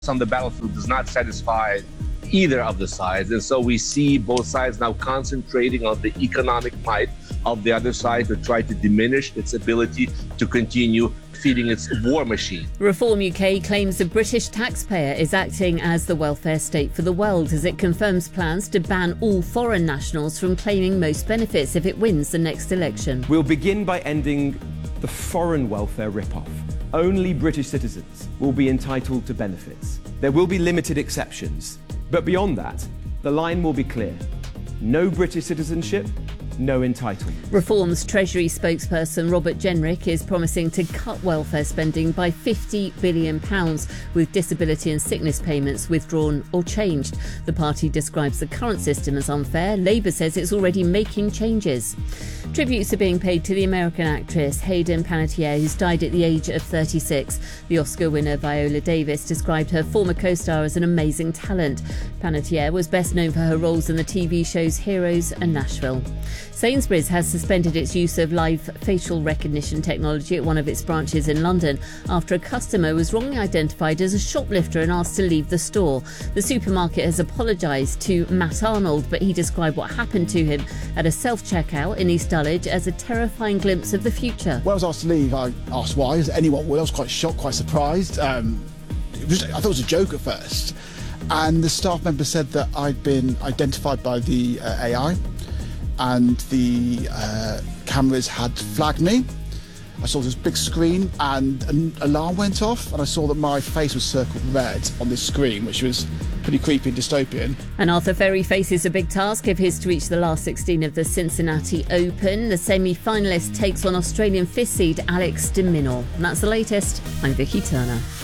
on the battlefield does not satisfy either of the sides. And so we see both sides now concentrating on the economic might of the other side to try to diminish its ability to continue feeding its war machine. Reform UK claims the British taxpayer is acting as the welfare state for the world as it confirms plans to ban all foreign nationals from claiming most benefits if it wins the next election. We'll begin by ending the foreign welfare rip-off. Only British citizens will be entitled to benefits. There will be limited exceptions, but beyond that, the line will be clear. No British citizenship, no entitlement. Reform's Treasury spokesperson Robert Jenrick is promising to cut welfare spending by £50 billion, with disability and sickness payments withdrawn or changed. The party describes the current system as unfair. Labour says it's already making changes. Tributes are being paid to the American actress Hayden Panettiere, who's died at the age of 36. The Oscar winner Viola Davis described her former co-star as an amazing talent. Panettiere was best known for her roles in the TV shows Heroes and Nashville. Sainsbury's has suspended its use of live facial recognition technology at one of its branches in London after a customer was wrongly identified as a shoplifter and asked to leave the store. The supermarket has apologised to Matt Arnold, but he described what happened to him at a self-checkout in East Dulwich as a terrifying glimpse of the future. When I was asked to leave, I asked why, as anyone would. I was quite shocked, quite surprised. I thought it was a joke at first. And the staff member said that I'd been identified by the AI and the cameras had flagged me. I saw this big screen and an alarm went off, and I saw that my face was circled red on this screen, which was pretty creepy and dystopian. And Arthur Ferry faces a big task if he's to reach the last 16 of the Cincinnati Open. The semi-finalist takes on Australian fifth seed Alex de Minaur. And that's the latest. I'm Vicky Turner.